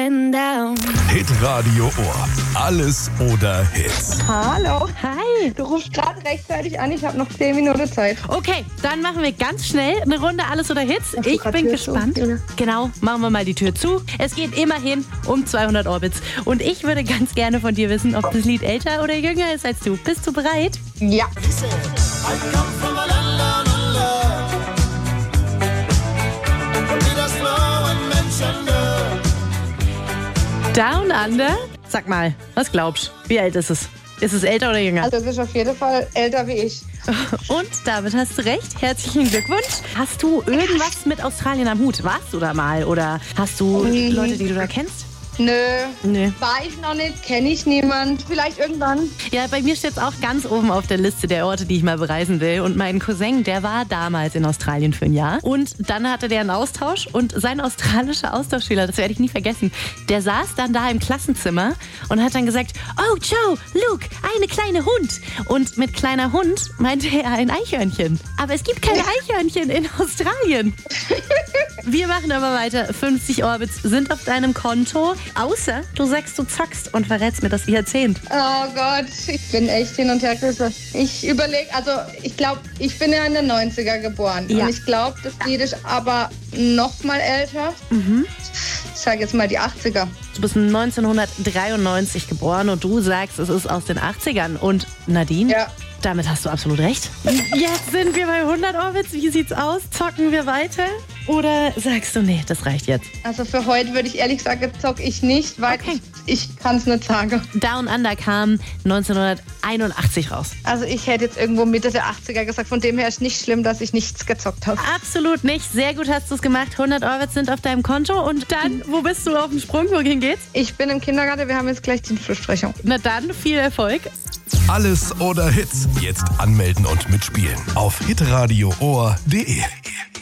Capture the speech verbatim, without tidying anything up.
going down. Hitradio Ohr. Alles oder Hits. Hallo. Hi. Du rufst gerade rechtzeitig an, ich habe noch zehn Minuten Zeit. Okay, dann machen wir ganz schnell eine Runde Alles oder Hits. Ich bin gespannt. Zu, genau, machen wir mal die Tür zu. Es geht immerhin um zweihundert Orbits. Und ich würde ganz gerne von dir wissen, ob das Lied älter oder jünger ist als du. Bist du bereit? Ja. Down Under? Sag mal, was glaubst du? Wie alt ist es? Ist es älter oder jünger? Also es ist auf jeden Fall älter wie ich. Und damit hast du recht. Herzlichen Glückwunsch. Hast du irgendwas mit Australien am Hut? Warst du da mal? Oder hast du Mhm. Leute, die du da kennst? Nö, Nee. war ich noch nicht, kenne ich niemand. Vielleicht irgendwann. Ja, bei mir steht es auch ganz oben auf der Liste der Orte, die ich mal bereisen will. Und mein Cousin, der war damals in Australien für ein Jahr. Und dann hatte der einen Austausch und sein australischer Austauschschüler, das werde ich nie vergessen, der saß dann da im Klassenzimmer und hat dann gesagt, oh Joe, Luke, eine kleine Hund. Und mit kleiner Hund meinte er ein Eichhörnchen. Aber es gibt keine Eichhörnchen in Australien. Wir machen aber weiter. fünfzig Orbits sind auf deinem Konto. Außer du sagst, du zockst und verrätst mir das Jahrzehnt. Oh Gott, ich bin echt hin und her gerissen. Ich überlege, also ich glaube, ich bin ja in den neunziger geboren. Ja. Und ich glaube, das Lied ist aber noch mal älter. Mhm. Ich sage jetzt mal die achtziger. Du bist neunzehnhundertdreiundneunzig geboren und du sagst, es ist aus den achtzigern. Und Nadine? Ja. Damit hast du absolut recht. Jetzt sind wir bei hundert Orbits. Wie sieht's aus? Zocken wir weiter? Oder sagst du, nee, das reicht jetzt? Also für heute würde ich ehrlich sagen, zock ich nicht, weil Okay. ich, ich kann es nicht sagen. Down Under kam neunzehnhunderteinundachtzig raus. Also ich hätte jetzt irgendwo Mitte der achtziger gesagt, von dem her ist nicht schlimm, dass ich nichts gezockt habe. Absolut nicht. Sehr gut hast du es gemacht. hundert Orbits sind auf deinem Konto. Und dann, wo bist du auf dem Sprung? Wohin geht's? Ich bin im Kindergarten, wir haben jetzt gleich Dienstbesprechung. Na dann, viel Erfolg. Alles oder Hits. Jetzt anmelden und mitspielen auf hitradio ohr punkt de.